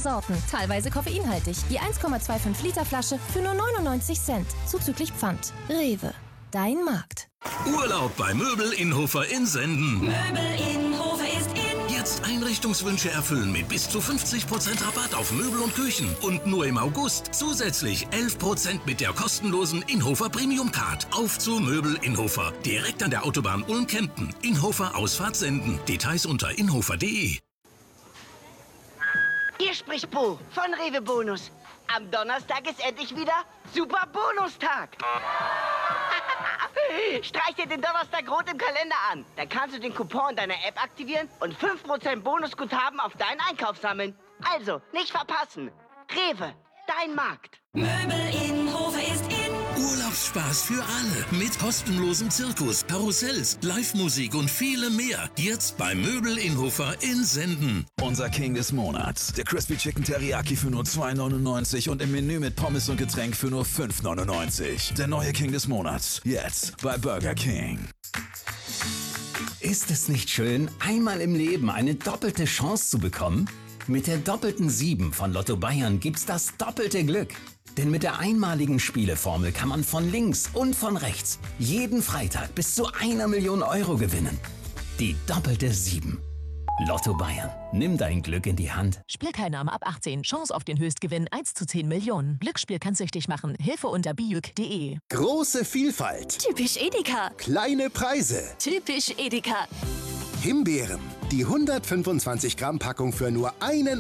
Sorten, teilweise koffeinhaltig. Je 1,25 Liter Flasche für nur 99 Cent, zuzüglich Pfand. Rewe, dein Markt. Urlaub bei Möbel Innhofer in Senden. Möbel Innhofer ist in. Jetzt Einrichtungswünsche erfüllen mit bis zu 50% Rabatt auf Möbel und Küchen. Und nur im August zusätzlich 11% mit der kostenlosen Innhofer Premium Card. Auf zu Möbel Innhofer. Direkt an der Autobahn Ulm-Kempten. Innhofer Ausfahrt Senden. Details unter inhofer.de. Hier spricht Bo von Rewe Bonus. Am Donnerstag ist endlich wieder Super Bonustag. Streich dir den Donnerstag rot im Kalender an. Dann kannst du den Coupon in deiner App aktivieren und 5% Bonusguthaben auf deinen Einkauf sammeln. Also, nicht verpassen. Rewe, dein Markt. Möbel Innhofer ist in. Urlaubsspaß für alle mit kostenlosem Zirkus, Karussells, Live-Musik und vielem mehr. Jetzt bei Möbel Innhofer in Senden. Unser King des Monats. Der Crispy Chicken Teriyaki für nur 2,99 und im Menü mit Pommes und Getränk für nur 5,99. Der neue King des Monats. Jetzt bei Burger King. Ist es nicht schön, einmal im Leben eine doppelte Chance zu bekommen? Mit der doppelten 7 von Lotto Bayern gibt's das doppelte Glück. Denn mit der einmaligen Spieleformel kann man von links und von rechts jeden Freitag bis zu 1 Million Euro gewinnen. Die doppelte 7. Lotto Bayern. Nimm dein Glück in die Hand. Spielteilnahme ab 18. Chance auf den Höchstgewinn 1 zu 10 Millionen. Glücksspiel kann süchtig machen. Hilfe unter bijuk.de. Große Vielfalt. Typisch Edeka. Kleine Preise. Typisch Edeka. Himbeeren. Die 125 Gramm Packung für nur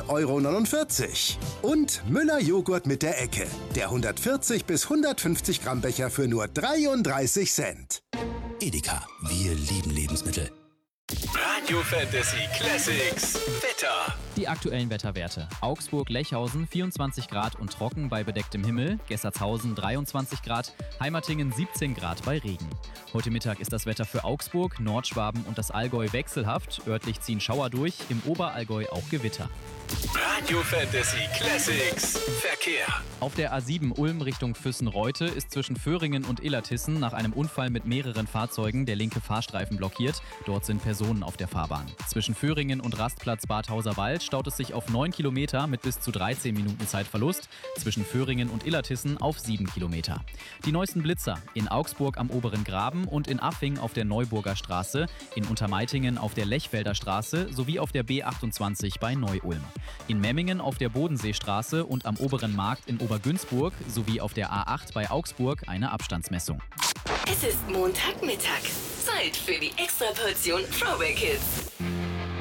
1,49 €. Und Müller Joghurt mit der Ecke. Der 140 bis 150 Gramm Becher für nur 33 Cent. Edeka. Wir lieben Lebensmittel. Radio Fantasy Classics. Wetter. Die aktuellen Wetterwerte. Augsburg-Lechhausen 24 Grad und trocken bei bedecktem Himmel, Gessertshausen 23 Grad, Heimatingen 17 Grad bei Regen. Heute Mittag ist das Wetter für Augsburg, Nordschwaben und das Allgäu wechselhaft. Örtlich ziehen Schauer durch, im Oberallgäu auch Gewitter. Radio Fantasy Classics. Verkehr. Auf der A7 Ulm Richtung Füssen-Reute ist zwischen Föhringen und Illertissen nach einem Unfall mit mehreren Fahrzeugen der linke Fahrstreifen blockiert. Dort sind Personen auf der Fahrbahn. Zwischen Föhringen und Rastplatz Badhauser Wald staut es sich auf 9 Kilometer mit bis zu 13 Minuten Zeitverlust. Zwischen Föhringen und Illertissen auf 7 Kilometer. Die neuesten Blitzer in Augsburg am Oberen Graben und in Affing auf der Neuburger Straße, in Untermeitingen auf der Lechfelder Straße sowie auf der B28 bei Neu-Ulm. In Memmingen auf der Bodenseestraße und am Oberen Markt in Obergünzburg sowie auf der A8 bei Augsburg eine Abstandsmessung. Es ist Montagmittag. Zeit für die Extraportion Throwback Hits.